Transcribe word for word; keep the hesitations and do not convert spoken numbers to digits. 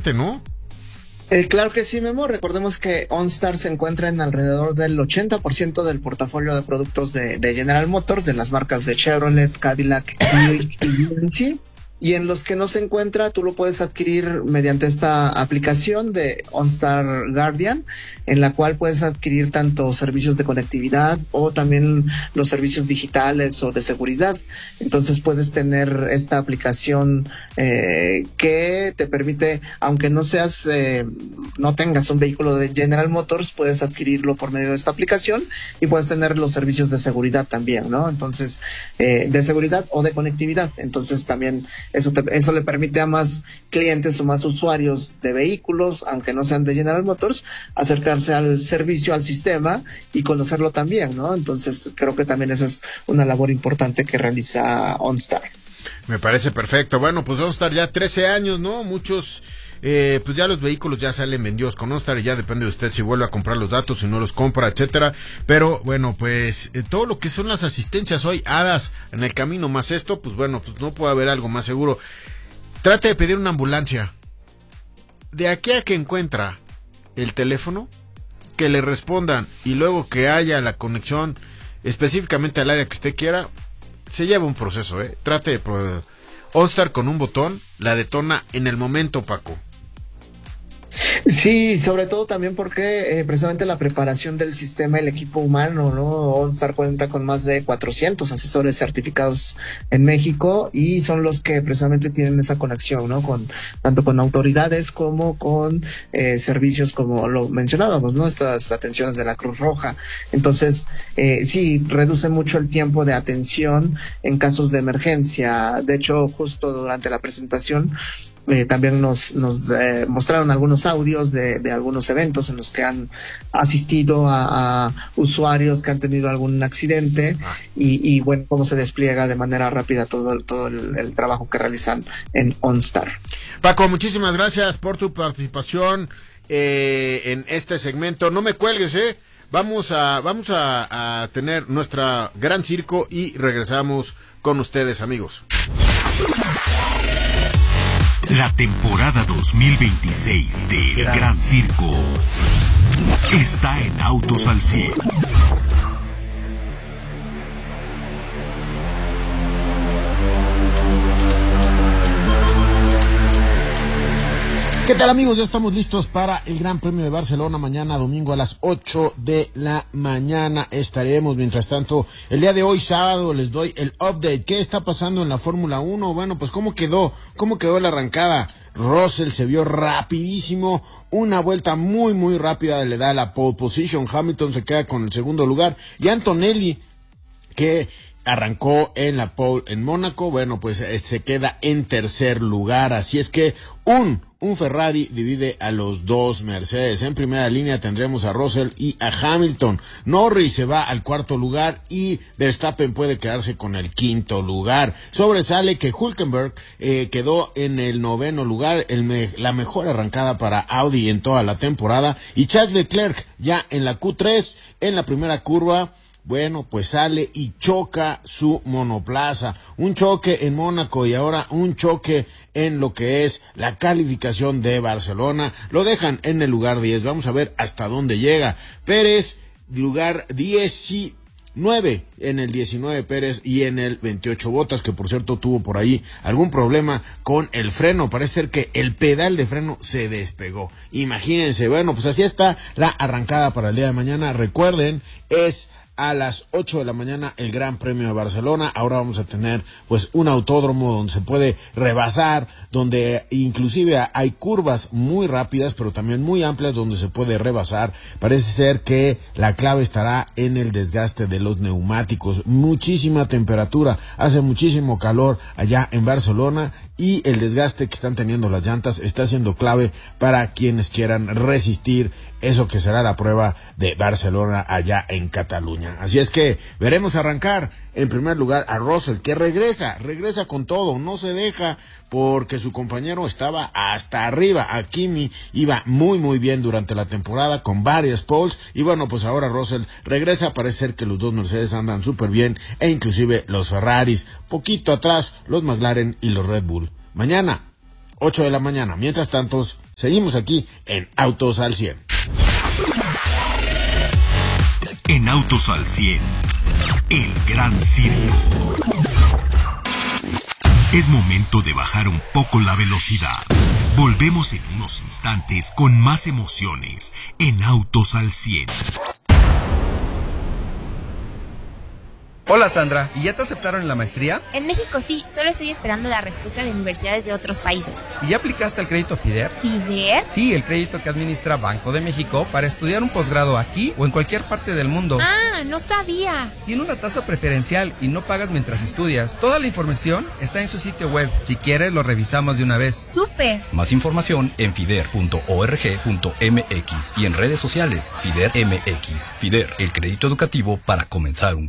importante, ¿no? Eh, claro que sí, Memo. Recordemos que OnStar se encuentra en alrededor del ochenta por ciento del portafolio de productos de, de General Motors, de las marcas de Chevrolet, Cadillac, Buick y G M C. Y en los que no se encuentra, tú lo puedes adquirir mediante esta aplicación de OnStar Guardian, en la cual puedes adquirir tanto servicios de conectividad o también los servicios digitales o de seguridad. Entonces puedes tener esta aplicación eh, que te permite, aunque no seas, eh, no tengas un vehículo de General Motors, puedes adquirirlo por medio de esta aplicación y puedes tener los servicios de seguridad también, ¿no? Entonces, eh, de seguridad o de conectividad. Entonces también Eso, te, eso le permite a más clientes o más usuarios de vehículos, aunque no sean de General Motors, acercarse al servicio, al sistema y conocerlo también, ¿no? Entonces creo que también esa es una labor importante que realiza OnStar. Me parece perfecto. Bueno, pues OnStar ya trece años, ¿no? Muchos... Eh, pues ya los vehículos ya salen vendidos con OnStar y ya depende de usted si vuelve a comprar los datos, si no los compra, etcétera. Pero bueno, pues eh, todo lo que son las asistencias hoy, hadas en el camino más esto, pues bueno, pues no puede haber algo más seguro. Trate de pedir una ambulancia. De aquí a que encuentra el teléfono, que le respondan y luego que haya la conexión específicamente al área que usted quiera, se lleva un proceso, ¿eh? Trate de... Pro- OnStar con un botón la detona en el momento, Paco. Sí, sobre todo también porque eh, precisamente la preparación del sistema, el equipo humano, ¿no? OnStar cuenta con más de cuatrocientos asesores certificados en México y son los que precisamente tienen esa conexión, ¿no? Con tanto con autoridades como con eh, servicios como lo mencionábamos, ¿no? Estas atenciones de la Cruz Roja. Entonces, eh, sí, reduce mucho el tiempo de atención en casos de emergencia. De hecho, justo durante la presentación, Eh, también nos, nos eh, mostraron algunos audios de, de algunos eventos en los que han asistido a, a usuarios que han tenido algún accidente ah. y, y bueno, cómo se despliega de manera rápida todo, todo el, el trabajo que realizan en OnStar. Paco, muchísimas gracias por tu participación eh, en este segmento. No me cuelgues, eh. Vamos a, vamos a, a tener nuestra gran circo y regresamos con ustedes, amigos. La temporada dos mil veintiséis de El Gran Circo está en Autos al cien. ¿Qué tal, amigos? Ya estamos listos para el Gran Premio de Barcelona. Mañana domingo a las ocho de la mañana estaremos. Mientras tanto, el día de hoy, sábado, les doy el update. ¿Qué está pasando en la Fórmula uno? Bueno, pues cómo quedó, cómo quedó la arrancada. Russell se vio rapidísimo, una vuelta muy muy rápida le da la pole position. Hamilton se queda con el segundo lugar y Antonelli, que arrancó en la pole en Mónaco, bueno, pues eh, se queda en tercer lugar. Así es que un un Ferrari divide a los dos Mercedes. En primera línea tendremos a Russell y a Hamilton. Norris se va al cuarto lugar y Verstappen puede quedarse con el quinto lugar. Sobresale que Hülkenberg eh, quedó en el noveno lugar, el me, la mejor arrancada para Audi en toda la temporada. Y Charles Leclerc ya en la Q tres, en la primera curva, bueno, pues sale y choca su monoplaza. Un choque en Mónaco y ahora un choque en lo que es la calificación de Barcelona. Lo dejan en el lugar diez. Vamos a ver hasta dónde llega. Pérez, lugar diecinueve. En el diecinueve Pérez y en el veintiocho Bottas, que por cierto tuvo por ahí algún problema con el freno. Parece ser que el pedal de freno se despegó. Imagínense. Bueno, pues así está la arrancada para el día de mañana. Recuerden, es a las ocho de la mañana el Gran Premio de Barcelona. Ahora vamos a tener pues un autódromo donde se puede rebasar, donde inclusive hay curvas muy rápidas pero también muy amplias donde se puede rebasar. Parece ser que la clave estará en el desgaste de los neumáticos. Muchísima temperatura, hace muchísimo calor allá en Barcelona y el desgaste que están teniendo las llantas está siendo clave para quienes quieran resistir eso que será la prueba de Barcelona allá en Cataluña. Así es que veremos arrancar en primer lugar a Russell, que regresa, regresa con todo, no se deja porque su compañero estaba hasta arriba. A Kimi iba muy muy bien durante la temporada con varias poles y bueno, pues ahora Russell regresa. Parece ser que los dos Mercedes andan súper bien e inclusive los Ferraris, poquito atrás los McLaren y los Red Bull. Mañana ocho de la mañana. Mientras tanto, seguimos aquí en Autos al cien. En Autos al cien, el gran circo. Es momento de bajar un poco la velocidad. Volvemos en unos instantes con más emociones en Autos al cien. Hola Sandra, ¿y ya te aceptaron en la maestría? En México sí, solo estoy esperando la respuesta de universidades de otros países. ¿Y ya aplicaste al crédito FIDER? ¿FIDER? Sí, el crédito que administra Banco de México para estudiar un posgrado aquí o en cualquier parte del mundo. Ah, no sabía. Tiene una tasa preferencial y no pagas mientras estudias. Toda la información está en su sitio web. Si quieres, lo revisamos de una vez. ¡Súper! Más información en fider punto org punto mx y en redes sociales FIDER M X. FIDER, el crédito educativo para comenzar un